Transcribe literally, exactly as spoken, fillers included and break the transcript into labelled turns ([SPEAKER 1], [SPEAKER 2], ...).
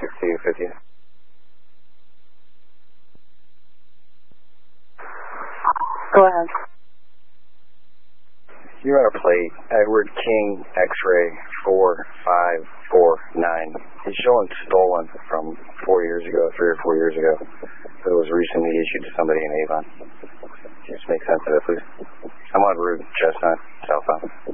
[SPEAKER 1] sixty-two fifty.
[SPEAKER 2] Go ahead.
[SPEAKER 1] You're on a plate, Edward King X-ray four five four nine. It's showing stolen from four years ago, three or four years ago. It was recently issued to somebody in Avon. Just make sense of it, please. I'm on Route Chestnut, southbound.